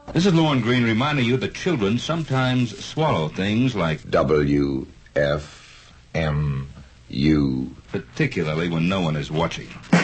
This is Lorne Green reminding you that children sometimes swallow things like W-F-M-U. particularly when no one is watching.